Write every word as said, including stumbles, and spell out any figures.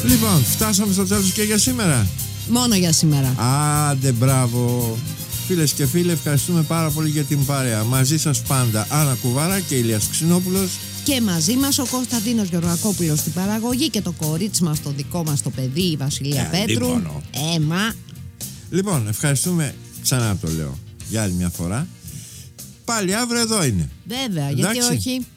Λοιπόν, φτάσαμε στο τέλος και για σήμερα. Μόνο για σήμερα. Άντε, μπράβο. Φίλες και φίλοι, ευχαριστούμε πάρα πολύ για την παρέα. Μαζί σας πάντα Άννα Κουβάρα και Ηλίας Ξινόπουλος. Και μαζί μας ο Κωνσταντίνος Γεωργακόπουλος στην παραγωγή και το κορίτσι μας, το δικό μας το παιδί, η Βασιλεία ε, Πέτρου. Έμα. Λοιπόν, ευχαριστούμε, ξανά το λέω, για άλλη μια φορά. Πάλι αύριο εδώ είναι. Βέβαια, εντάξει, γιατί όχι.